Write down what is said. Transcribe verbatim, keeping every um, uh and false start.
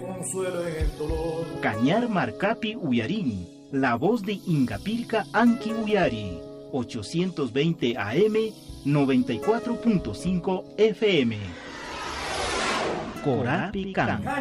consuelo en el dolor. Cañar Marcapi Uyarini, la voz de Ingapirca Anki Uyari, ochocientos veinte A M, noventa y cuatro punto cinco F M. Corapi Can.